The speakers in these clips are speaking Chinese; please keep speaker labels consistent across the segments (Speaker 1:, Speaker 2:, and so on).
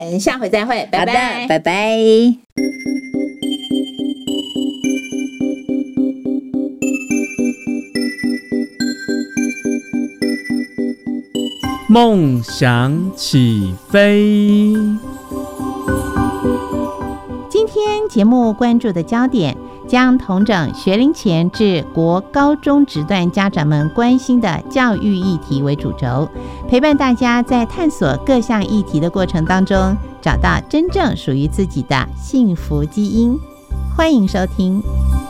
Speaker 1: 下回再会，拜拜，
Speaker 2: 好的，拜拜。
Speaker 3: 梦想起飞。
Speaker 1: 今天节目关注的焦点将统整学龄前至国高中职段家长们关心的教育议题为主轴，陪伴大家在探索各项议题的过程当中，找到真正属于自己的幸福基因。欢迎收听。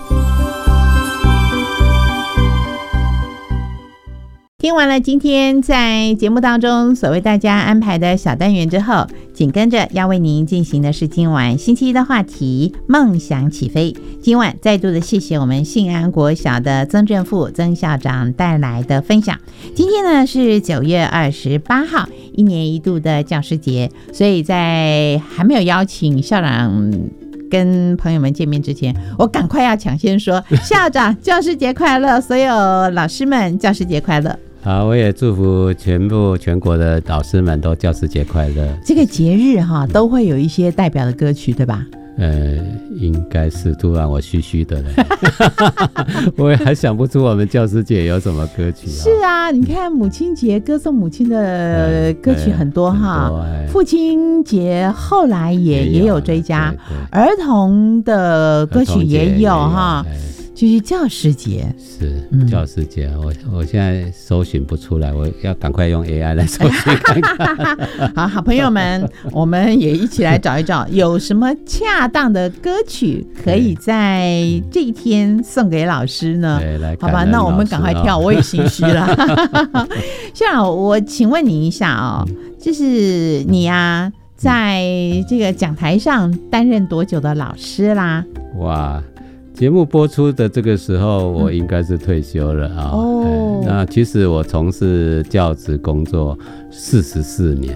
Speaker 1: 听完了今天在节目当中所为大家安排的小单元之后，紧跟着要为您进行的是今晚星期一的话题梦想起飞。今晚再度的谢谢我们信安国小的曾正富曾校长带来的分享。今天呢是9月28号，一年一度的教师节，所以在还没有邀请校长跟朋友们见面之前，我赶快要抢先说校长教师节快乐，所有老师们教师节快乐。
Speaker 4: 好，我也祝福全国的老师们都教师节快乐。
Speaker 1: 这个节日都会有一些代表的歌曲，对吧？
Speaker 4: 应该是，突然我虚虚的了我也还想不出我们教师节有什么歌曲
Speaker 1: 是啊，你看母亲节歌颂母亲的歌曲很多哈，父亲节后来也有追加，儿童的歌曲也有哈，就是教师节，
Speaker 4: 是教师节，我现在搜寻不出来，我要赶快用 AI 来搜寻看看
Speaker 1: 好朋友们，我们也一起来找一找有什么恰当的歌曲可以在这一天送给老师呢？好吧，那我们赶快跳，我也心虚了校长，我请问你一下就是你啊在这个讲台上担任多久的老师啦？
Speaker 4: 哇，节目播出的这个时候，我应该是退休了那其实我从事教职工作44年。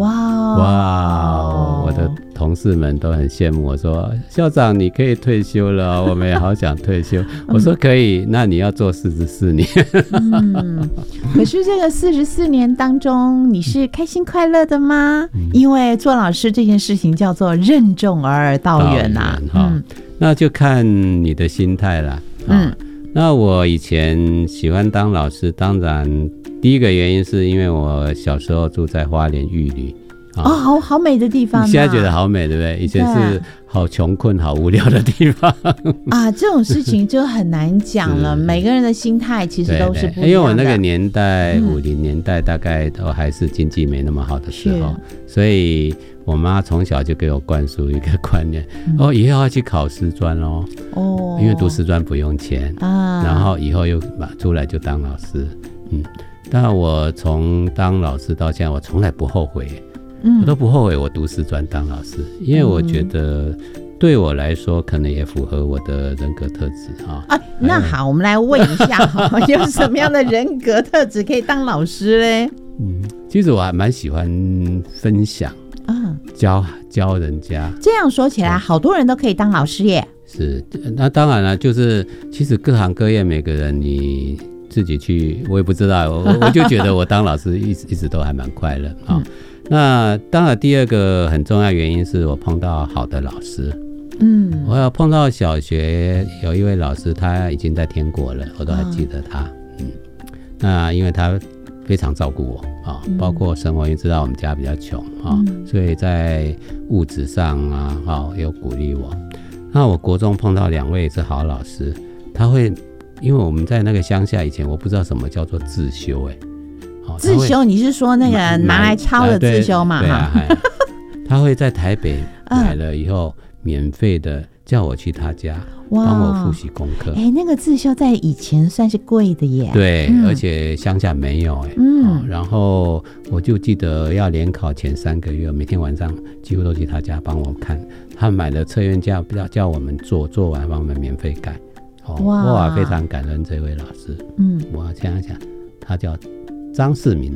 Speaker 4: 哇，我的同事们都很羡慕我说，校长你可以退休了我们也好想退休我说可以，那你要做44年
Speaker 1: 可是这个44年当中你是开心快乐的吗？因为做老师这件事情叫做任重而道远
Speaker 4: 那就看你的心态啦。那我以前喜欢当老师，当然第一个原因是因为我小时候住在花莲玉里
Speaker 1: 好美的地方，
Speaker 4: 你现在觉得好美对不对？以前是好穷困好无聊的地方
Speaker 1: 这种事情就很难讲了每个人的心态其实都是不一样的。
Speaker 4: 因为我那个年代50年代大概都还是经济没那么好的时候，所以我妈从小就给我灌输一个观念以后要去考师专因为读师专不用钱然后以后又出来就当老师但我从当老师到现在我从来不后悔我都不后悔我读师专当老师，因为我觉得对我来说可能也符合我的人格特质
Speaker 1: 那好，我们来问一下有什么样的人格特质可以当老师嘞？
Speaker 4: 其实我还蛮喜欢分享教人家。
Speaker 1: 这样说起来好多人都可以当老师耶。
Speaker 4: 是，那当然了，就是其实各行各业每个人你自己去，我也不知道我就觉得我当老师一直都还蛮快乐那当然第二个很重要原因是我碰到好的老师我要碰到小学有一位老师他已经在天国了，我都还记得他那因为他非常照顾我包括生活，因为知道我们家比较穷所以在物质上有鼓励我。那我国中碰到2位是好老师，他会因为我们在那个乡下以前我不知道什么叫做自修
Speaker 1: 自修，你是说那个拿来抄的自修嘛？
Speaker 4: 他会在台北买了以后免费的叫我去他家帮我复习功课。
Speaker 1: 那个自修在以前算是贵的耶。
Speaker 4: 对而且乡下没有然后我就记得要联考前3个月每天晚上几乎都去他家帮我看，他买了测验架叫我们做完帮我们免费改我非常感恩这位老师我现在想他叫张世民老师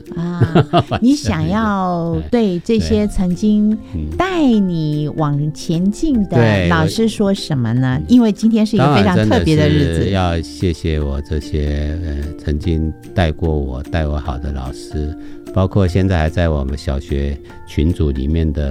Speaker 1: 你想要对这些曾经带你往前进的老师说什么呢？因为今天是一个非常特别的日子，
Speaker 4: 要谢谢我这些曾经带我好的老师，包括现在还在我们小学群组里面的